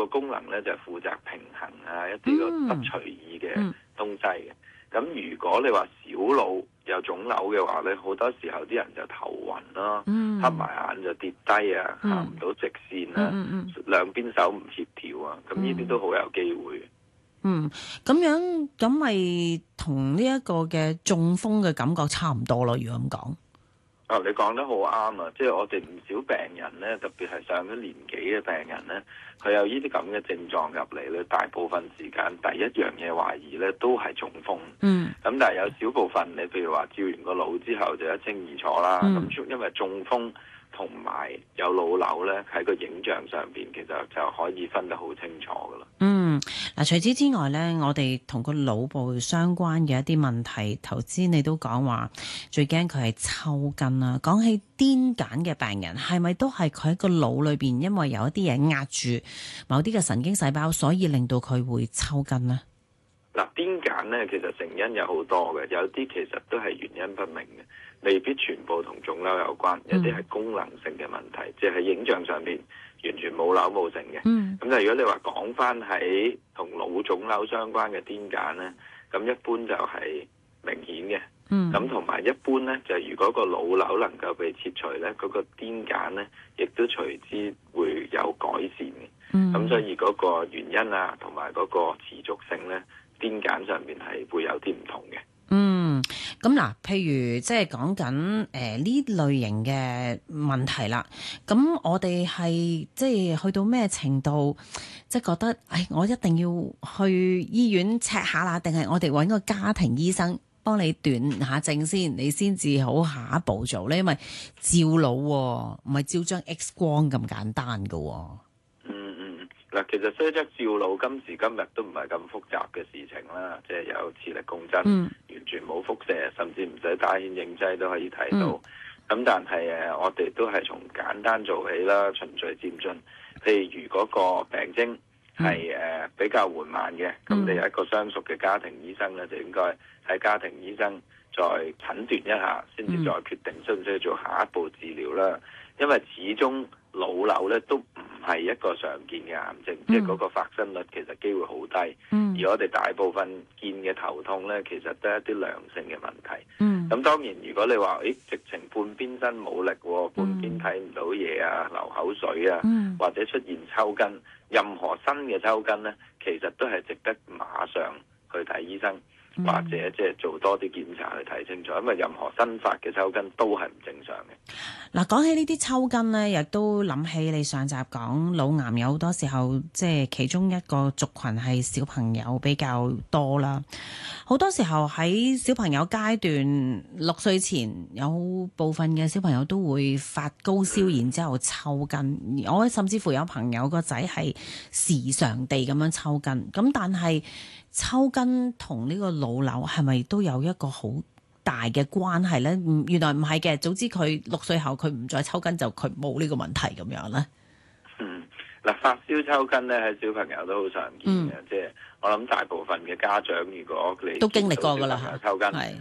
個功能咧就係負責平衡一啲個不隨意嘅東西嘅。咁如果你話小腦有腫瘤嘅話咧，好多時候啲人就頭暈啦，黑埋眼就跌低啊，行唔到直線啊，兩邊手唔協調啊，咁呢啲都好有機會。 咁樣咁咪同呢一個嘅中風嘅感覺差唔多咯，如果咁講。 你講得好啱啊！即係我哋唔少病人咧，特別係上咗年紀嘅病人咧，佢有呢啲咁嘅症狀入嚟咧，大部分時間第一樣嘢懷疑咧都係中風。咁但係有少部分你譬如話照完個腦之後就一清二楚啦。咁因為中風同埋有腦瘤咧，喺個影像上邊其實就可以分得好清楚噶啦。 嗱，除此之外咧，我哋同個腦部相關嘅一啲問題，頭先你都講話最驚佢係抽筋啦。講起癲癇嘅病人，係咪都係佢喺個腦裏邊，因為有一啲嘢壓住某啲嘅神經細胞，所以令到佢會抽筋呢？ 嗱，癲癇咧其實成因有好多嘅，有啲其實都係原因不明嘅，未必全部同腫瘤有關，有啲係功能性嘅問題，即係喺影像上面完全冇瘤冇成嘅。咁但係如果你話講翻喺同腦腫瘤相關嘅癲癇咧，咁一般就係明顯嘅。咁同埋一般咧，就如果個腦瘤能夠被切除咧，嗰個癲癇咧，亦都隨之會有改善嘅。咁所以嗰個原因啊，同埋嗰個持續性咧，癲癇上面係會有啲唔同嘅。 咁嗱，譬如即係講緊呢類型嘅問題啦，咁我哋係即係去到咩程度，即係覺得，我一定要去醫院 check 下啦，定係我哋揾個家庭醫生幫你斷下症先，你先至好下一步做咧？因為照腦唔係照張 X 光咁簡單噶。 嗱，其實雖則照腦今時今日都唔係咁複雜嘅事情啦，即係有磁力共振，完全冇輻射，甚至唔使打顯影劑都可以睇到。咁但係我哋都係從簡單做起啦，循序漸進。譬如嗰個病徵係比較緩慢嘅，咁你有一個相熟嘅家庭醫生咧，就應該喺家庭醫生再診斷一下，先至再決定需唔需要做下一步治療啦。因為始終腦瘤咧都唔係一個常見嘅癌症，即係嗰個發生率其實機會好低。而我哋大部分見嘅頭痛咧，其實都係一啲良性嘅問題。咁當然，如果你話直情半邊身冇力，半邊睇唔到嘢啊，流口水啊，或者出現抽筋，任何新嘅抽筋咧，其實都係值得馬上去睇醫生。或者即係做多啲檢查去睇清楚，因為任何新發嘅抽筋都係唔正常嘅。 嗱，講起呢啲抽筋呢，亦都諗起你上集講腦癌有好多時候，即係其中一個族群係小朋友比較多啦。好多時候喺小朋友階段6歲前，有部分嘅小朋友都會發高燒，然之後抽筋。我甚至乎有朋友個仔係時常地咁樣抽筋。咁但係抽筋同呢個腦瘤係咪都有一個好大嘅關係呢？原來唔係嘅，總之佢6歲後佢唔再抽筋就佢冇呢個問題咁樣呢。 發燒抽筋咧喺小朋友都好常見嘅，即係我諗大部分嘅家長如果你都經歷過㗎啦， 抽筋。